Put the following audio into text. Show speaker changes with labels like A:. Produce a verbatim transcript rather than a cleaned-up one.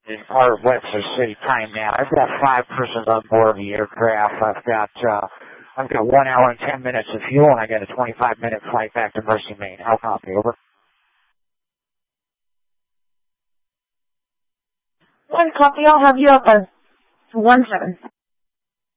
A: in our Webster City time now. I've got five persons on board the aircraft. I've got uh, I've got one hour and ten minutes of fuel, and I got a twenty-five minute flight back to Mercy, Maine. How copy? Over.
B: One copy. I'll have you up on one seven.